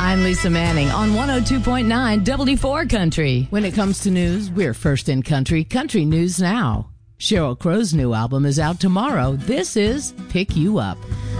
I'm Lisa Manning on 102.9 WD4 Country. When it comes to news, we're first in country. Country News Now. Sheryl Crow's new album is out tomorrow. This is Pick You Up.